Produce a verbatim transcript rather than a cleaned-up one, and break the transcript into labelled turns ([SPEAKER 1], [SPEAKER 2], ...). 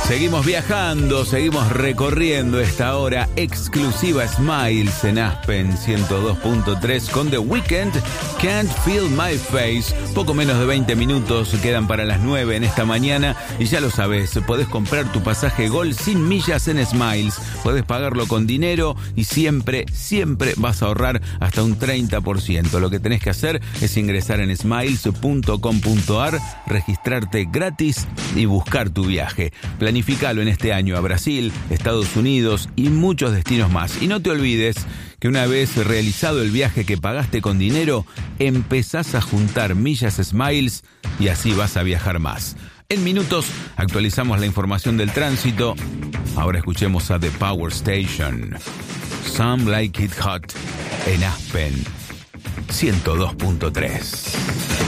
[SPEAKER 1] Seguimos viajando, seguimos recorriendo esta hora exclusiva Smiles en Aspen ciento dos punto tres con The Weeknd, Can't Feel My Face. Poco menos de veinte minutos quedan para las nueve en esta mañana y ya lo sabes, podés comprar tu pasaje Gol sin millas en Smiles, podés pagarlo con dinero y siempre, siempre vas a ahorrar hasta un treinta por ciento. Lo que tenés que hacer es ingresar en smiles punto com punto a r, registrarte gratis y buscar tu viaje. Planificalo en este año a Brasil, Estados Unidos y muchos destinos más. Y no te olvides que una vez realizado el viaje que pagaste con dinero, empezás a juntar millas Smiles y así vas a viajar más. En minutos actualizamos la información del tránsito. Ahora escuchemos a The Power Station. Some Like It Hot en Aspen ciento dos punto tres.